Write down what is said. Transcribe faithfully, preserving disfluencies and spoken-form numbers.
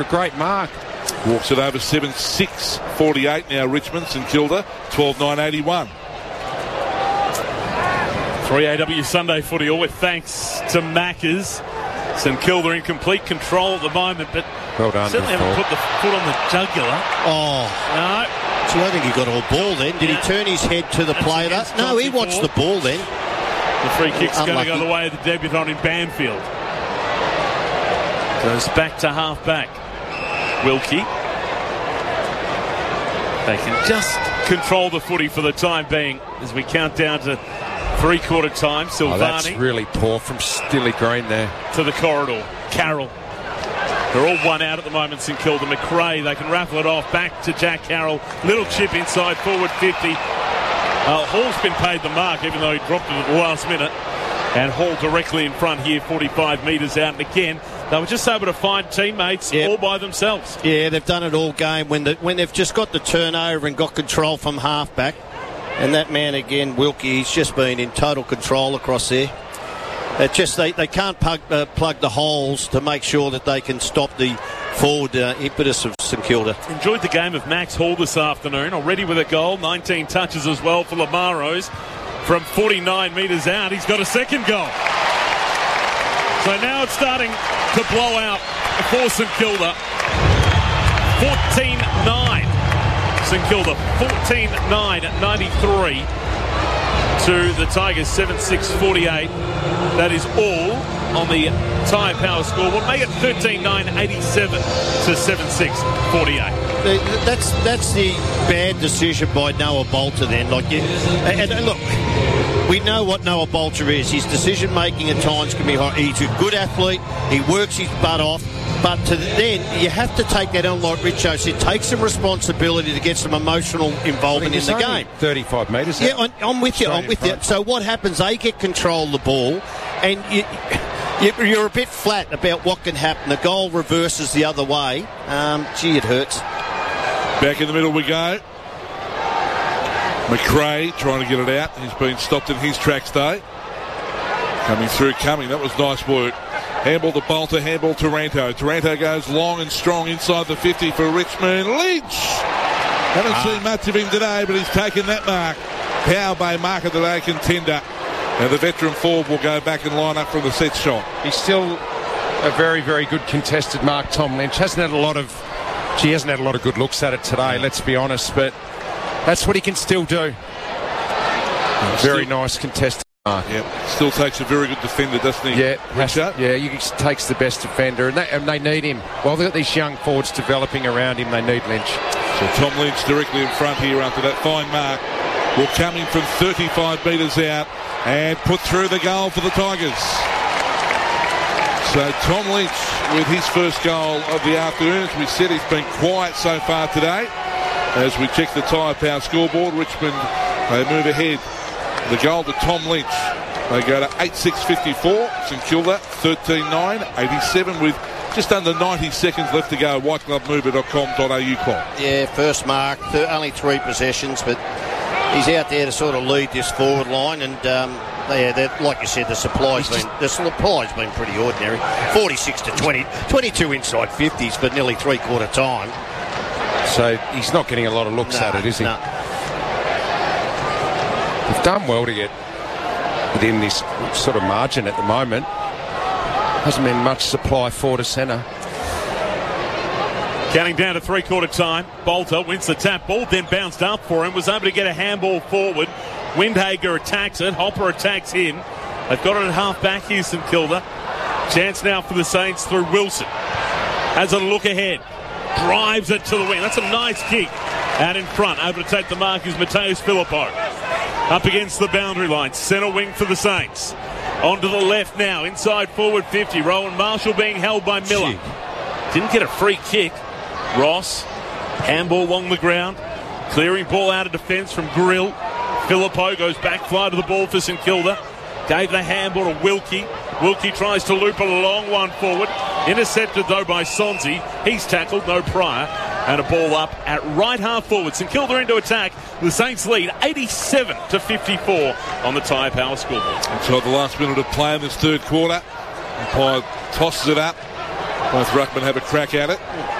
A great mark. Walks it over seven six forty-eight now. Richmond, St Kilda twelve nine eighty-one. three A W Sunday footy, all with thanks to Maccas. St Kilda in complete control at the moment, but well done, certainly haven't put the foot on the jugular. Oh. No. See, I think he got all ball then. Did yeah. he turn his head to the That's player? against No, he Johnson watched Ford. the ball then. The free kick's Unlucky. going to go the way of the debutant in Banfield. Goes back to half-back. Wilkie. They can just control the footy for the time being as we count down to three-quarter time. Silvani. Oh, that's really poor from Stilly Green there. To the corridor. Carroll. They're all one out at the moment, St Kilda. McRae, they can raffle it off. Back to Jack Carroll. Little chip inside, forward fifty. Uh, Hall's been paid the mark, even though he dropped it at the last minute. And Hall directly in front here, forty-five metres out. And again, they were just able to find teammates yep. all by themselves. Yeah, they've done it all game when the, when they've just got the turnover and got control from half-back. And that man again, Wilkie, he's just been in total control across there. It just they, they can't plug, uh, plug the holes to make sure that they can stop the forward uh, impetus of St Kilda. Enjoyed the game of Max Hall this afternoon, already with a goal, nineteen touches as well for Lamaros. From forty-nine metres out, he's got a second goal. So now it's starting to blow out for St Kilda. fourteen nine. St Kilda fourteen nine at ninety-three to the Tigers seven six forty-eight. That is all on the Tyre Power scoreboard. Make it thirteen nine eighty-seven to seven six forty-eight. That's that's the bad decision by Noah Bolter then. Like, you, and, and look, we know what Noah Bolter is. His decision making at times can be high. He's a good athlete. He works his butt off. But to then, you have to take that on, like Richo said, take some responsibility to get some emotional involvement in the game. thirty-five metres. Yeah, I'm, I'm with you. I'm with you. So what happens? They get control of the ball, and you, you, you're a bit flat about what can happen. The goal reverses the other way. Um, gee, it hurts. Back in the middle we go. McRae trying to get it out. He's been stopped in his tracks, though. Coming through, coming. That was nice work. Handball to Bolter, handball to Taranto. Taranto goes long and strong inside the fifty for Richmond. Lynch! Haven't ah. seen much of him today, but he's taken that mark. Power Bay mark of the day contender. Now the veteran forward will go back and line up for the set shot. He's still a very, very good contested mark, Tom Lynch. Hasn't had a lot of... She hasn't had a lot of good looks at it today, let's be honest, but that's what he can still do. Very still, nice contested mark. Yep. Still takes a very good defender, doesn't he? Yeah, has, yeah, he takes the best defender, and they, and they need him. While they've got these young forwards developing around him, they need Lynch. So Tom Lynch directly in front here after that fine mark. Will come in from thirty-five metres out and put through the goal for the Tigers. So Tom Lynch with his first goal of the afternoon. As we said, he's been quiet so far today. As we check the Tyre Power scoreboard, Richmond, they move ahead. The goal to Tom Lynch. They go to eight six fifty-four. St Kilda thirteen nine eighty-seven with just under ninety seconds left to go. white glove mover dot com dot a u clock. Yeah, first mark, th- only three possessions, but he's out there to sort of lead this forward line, and um, yeah, like you said, the supply's been the supply's been pretty ordinary. forty-six to twenty, twenty-two inside fifties for nearly three quarter time. So he's not getting a lot of looks nah, at it, is he? Nah. They've done well to get within this sort of margin at the moment. Hasn't been much supply forward to centre. Counting down to three-quarter time. Bolter wins the tap ball, then bounced up for him, was able to get a handball forward. Windhager attacks it. Hopper attacks him. They've got it at half-back here, St Kilda. Chance now for the Saints through Wilson. Has a look ahead. Drives it to the wing. That's a nice kick. Out in front. Able to take the mark is Mateus Filippo. Up against the boundary line. Centre wing for the Saints. On to the left now. Inside forward fifty. Rowan Marshall being held by Miller. Gee. Didn't get a free kick. Ross. Handball along the ground. Clearing ball out of defence from Grill. Filippo goes back fly to the ball for St Kilda. Gave the handball to Wilkie. Wilkie tries to loop a long one forward. Intercepted though by Sonzi. He's tackled, no prior. And a ball up at right half forward. St Kilda into attack. The Saints lead eighty-seven to fifty-four on the Tyre Power scoreboard. Inside the last minute of play in this third quarter. Umpire tosses it up. Both ruckmen have a crack at it.